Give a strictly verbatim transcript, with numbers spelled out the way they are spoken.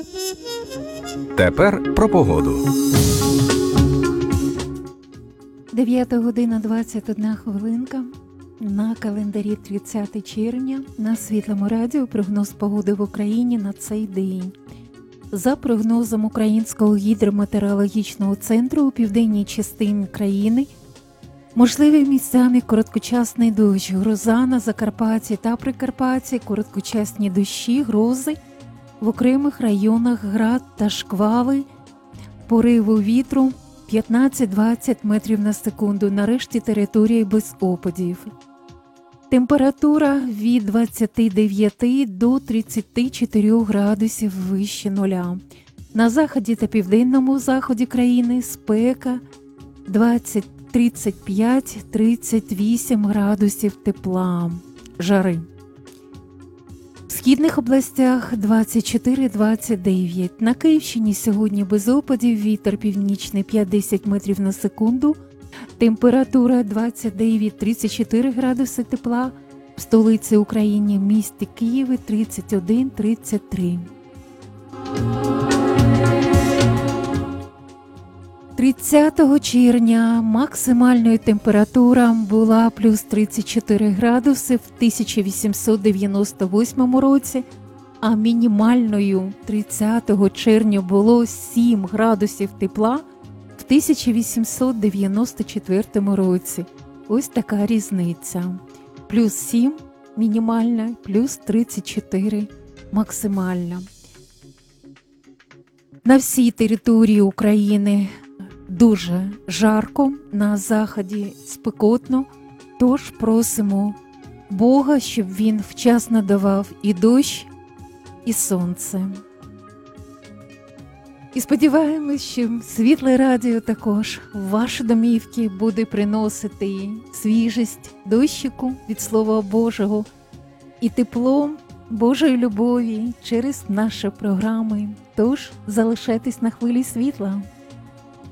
Тепер про погоду. дев'ята година двадцять одна хвилинка. На календарі тридцяте червня. На Світлому радіо прогноз погоди в Україні на цей день. За прогнозом Українського гідрометеорологічного центру, у південній частині країни можливий місцями короткочасний дощ, гроза на Закарпатті та Прикарпатті, короткочасні дощі, грози, в окремих районах град та шквали, пориву вітру п'ятнадцять-двадцять метрів на секунду, на решті території без опадів. Температура від двадцяти дев'яти до тридцяти чотирьох градусів вище нуля. На заході та південному заході країни спека двадцять, тридцять п'ять, тридцять вісім градусів тепла, жари. В східних областях двадцять чотири - двадцять дев'ять. На Київщині сьогодні без опадів, вітер північний п'ять-десять метрів на секунду. Температура двадцять дев'ять - тридцять чотири градуси тепла. В столиці України, в місті Києві тридцять один - тридцять три. тридцятого червня максимальною температура була плюс тридцять чотири градуси в тисяча вісімсот дев'яносто восьмому році, а мінімальною тридцятого червня було сім градусів тепла в тисяча вісімсот дев'яносто четвертому році. Ось така різниця. Плюс сім мінімальна, плюс тридцять чотири максимальна. На всій території України дуже жарко, на заході спекотно, тож просимо Бога, щоб Він вчасно давав і дощ, і сонце. І сподіваємось, що Світле радіо також в ваші домівки буде приносити свіжість дощику від Слова Божого і тепло Божої любові через наші програми. Тож залишайтесь на хвилі світла.